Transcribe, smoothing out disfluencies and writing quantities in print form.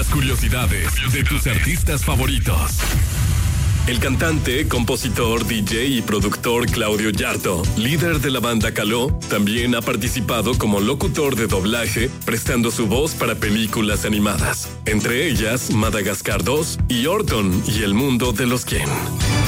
las curiosidades de tus artistas favoritos. El cantante, compositor, DJ y productor Claudio Yarto, líder de la banda Caló, también ha participado como locutor de doblaje, prestando su voz para películas animadas, entre ellas Madagascar 2 y Orton y el mundo de los Ken.